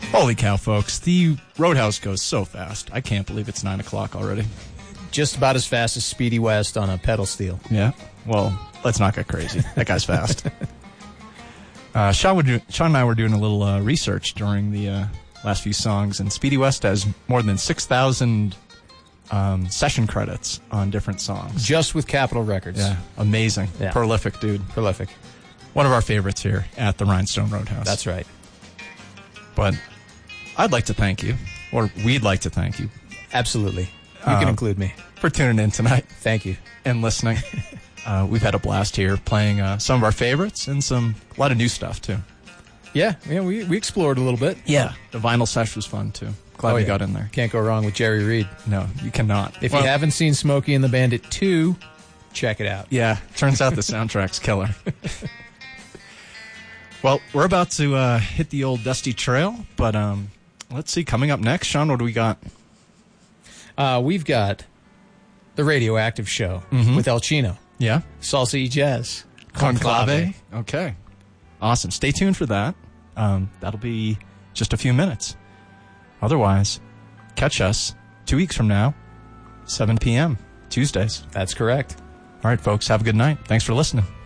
Holy cow, folks. The Roadhouse goes so fast. I can't believe it's 9 o'clock already. Just about as fast as Speedy West on a pedal steel. Yeah. Well, let's not get crazy. That guy's fast. Sean and I were doing a little research during the last few songs, and Speedy West has more than 6,000 session credits on different songs. Just with Capitol Records. Yeah. Amazing. Yeah. Prolific dude. Prolific. One of our favorites here at the Rhinestone Roadhouse. That's right. But I'd like to thank you, or we'd like to thank you. Absolutely. You can include me. For tuning in tonight. Thank you. And listening. We've had a blast here playing some of our favorites and a lot of new stuff, too. Yeah, we explored a little bit. Yeah. The vinyl sesh was fun, too. Glad we got in there. Can't go wrong with Jerry Reed. No, you cannot. If you haven't seen Smokey and the Bandit 2, check it out. Yeah, turns out the soundtrack's killer. Well, we're about to hit the old dusty trail, but let's see. Coming up next, Sean, what do we got? We've got the Radioactive Show with El Chino. Yeah. Salsa y Jazz. Conclave. Okay. Awesome. Stay tuned for that. That'll be just a few minutes. Otherwise, catch us 2 weeks from now, 7 p.m., Tuesdays. That's correct. All right, folks. Have a good night. Thanks for listening.